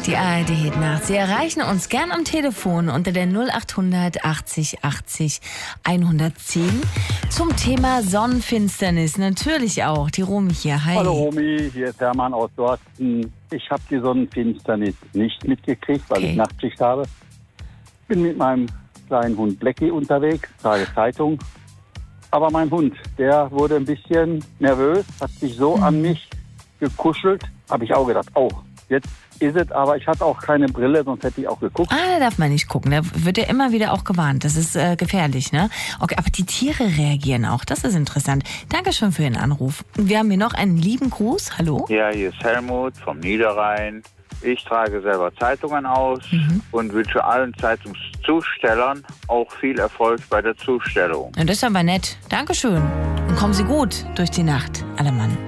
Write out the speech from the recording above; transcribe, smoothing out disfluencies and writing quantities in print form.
Die ARD Hit Nacht. Sie erreichen uns gern am Telefon unter der 0800 80 80 110 zum Thema Sonnenfinsternis. Natürlich auch. Die Romy hier. Hi. Hallo Romy, hier ist Hermann aus Dorsten. Ich habe die Sonnenfinsternis nicht mitgekriegt, weil ich Nachtschicht habe. Bin mit meinem kleinen Hund Blackie unterwegs, trage Zeitung. Aber mein Hund, der wurde ein bisschen nervös, hat sich so an mich gekuschelt. Habe ich auch gedacht, oh, jetzt ist es, aber ich hatte auch keine Brille, sonst hätte ich auch geguckt. Da darf man nicht gucken, da wird ja immer wieder auch gewarnt, das ist gefährlich, ne? Okay, aber die Tiere reagieren auch, das ist interessant. Dankeschön für Ihren Anruf. Wir haben hier noch einen lieben Gruß, hallo? Ja, hier ist Helmut vom Niederrhein. Ich trage selber Zeitungen aus und wünsche allen Zeitungszustellern auch viel Erfolg bei der Zustellung. Ja, das ist aber nett, Dankeschön. Und kommen Sie gut durch die Nacht, alle Mann.